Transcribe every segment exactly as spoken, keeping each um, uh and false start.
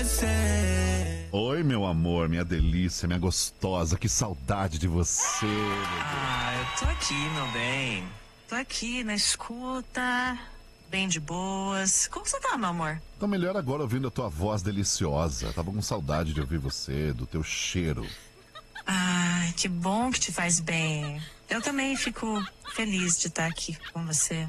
você. Oi, meu amor, minha delícia, minha gostosa, que saudade de você. Ah, eu tô aqui, meu bem. Tô aqui na escuta, bem de boas. Como você tá, meu amor? Tô melhor agora ouvindo a tua voz deliciosa. Tava com saudade de ouvir você, do teu cheiro. Ai, que bom que te faz bem. Eu também fico feliz de estar aqui com você.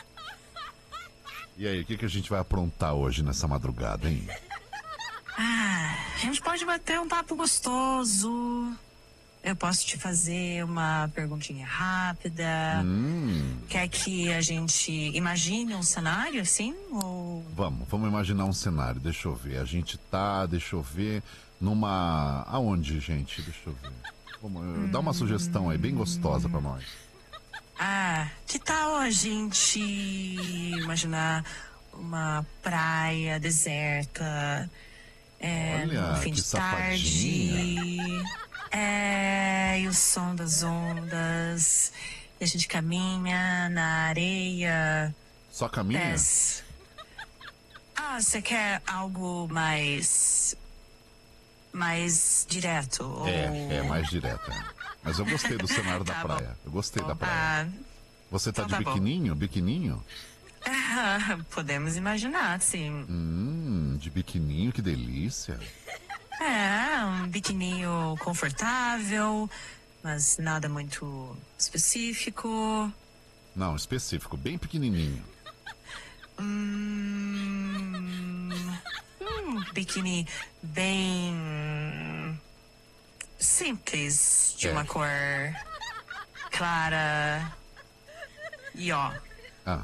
E aí, o que, que a gente vai aprontar hoje nessa madrugada, hein? Ah, a gente pode bater um papo gostoso. Eu posso te fazer uma perguntinha rápida. Hum. Quer que a gente imagine um cenário assim? Ou... Vamos, vamos imaginar um cenário, deixa eu ver. A gente tá, deixa eu ver, numa... Aonde, gente? Deixa eu ver. Vamos, hum. Dá uma sugestão aí, bem gostosa pra nós. Ah, que tal a gente imaginar uma praia deserta, é, Olha, no fim que de tarde, é, e o som das ondas, e a gente caminha na areia. Só caminha? Desce. Ah, você quer algo mais, mais direto? Ou... É, é, mais direto, é. Mas eu gostei do cenário da Tá praia. bom. Eu gostei Bom, da praia. ah, Você tá então de tá biquininho? Biquininho? Ah, podemos imaginar, sim. Hum, de biquininho, que delícia. É, um biquininho confortável, mas nada muito específico. Não, específico, bem pequenininho. Hum, um biquíni bem simples, de É. uma cor clara. E ó, Ah,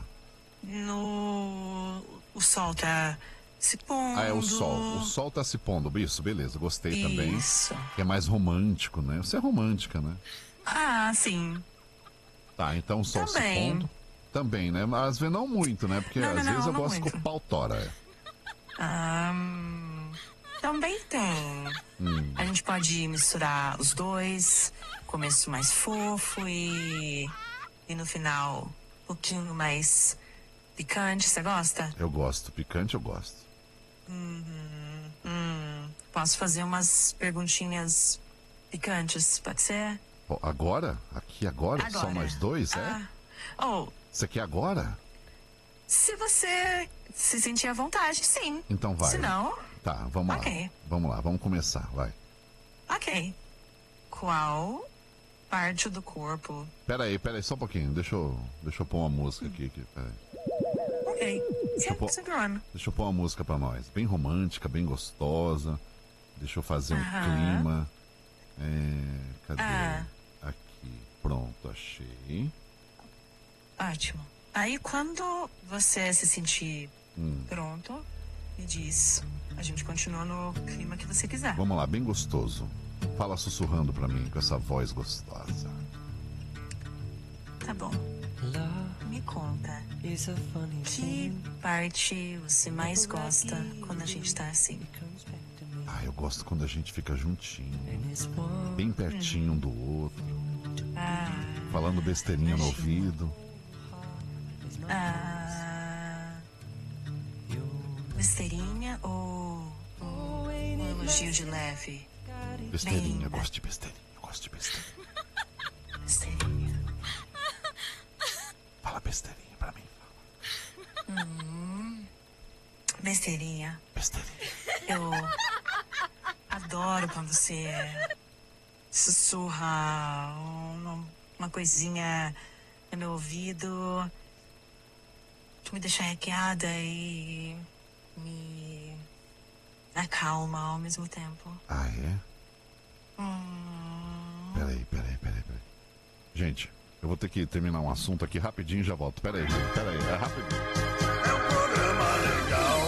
no o sol tá se pondo. ah, é o sol. O sol tá se pondo. Isso, beleza, gostei também. Isso. Que é mais romântico, né? Você é romântica, né? Ah, sim. Tá, então o sol Também. se pondo. Também, né? Mas às vezes não muito, né? Porque Não, não, às não, vezes eu não gosto muito. com o pau tora. É. Ah, hum, também tem. Hum. A gente pode misturar os dois, começo mais fofo e, e no final um pouquinho mais picante. Você gosta? Eu gosto. Picante eu gosto. Uhum. Hum, posso fazer umas perguntinhas picantes, pode ser? Pô, agora? Aqui agora? Agora. Só mais dois, é? Ah, oh, Você quer agora? se você se sentir à vontade, sim. Então vai. Se não, Tá, vamos Ok. lá. Vamos lá, vamos começar, vai. ok. Qual parte do corpo? Pera aí, pera aí, só um pouquinho. Deixa eu, deixa eu pôr uma música aqui. aqui pera aí. Ok. Deixa eu, pôr, Sem problema. deixa eu pôr uma música pra nós. Bem romântica, bem gostosa. Deixa eu fazer um Aham. clima. É, cadê? Ah. Aqui. Pronto, achei. Ótimo. Aí quando você se sentir Hum. pronto, me diz. A gente continua no clima que você quiser. Vamos lá, bem gostoso. Fala sussurrando pra mim com essa voz gostosa. Tá bom. Me conta. Que parte você mais gosta quando a gente tá assim? Ah, eu gosto quando a gente fica juntinho. Bem pertinho um do outro. Ah, Falando besteirinha no ouvido. ah, besteirinha ou um elogio de leve? Besteirinha, eu Bem, gosto de besteirinha. Eu gosto de besteirinha. Besteirinha. Fala besteirinha pra mim. Hum, besteirinha. Besteirinha. Eu adoro quando você sussurra uma, uma coisinha no meu ouvido que me deixa arrepiada e me acalma ao mesmo tempo. Ah, é? Hum, Peraí, peraí, peraí, peraí. Gente, eu vou ter que terminar um assunto aqui rapidinho e já volto. Peraí, gente, peraí, é rapidinho. É um programa legal.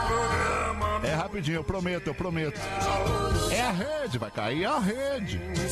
É rapidinho, eu prometo, eu prometo. É a rede, vai cair a rede.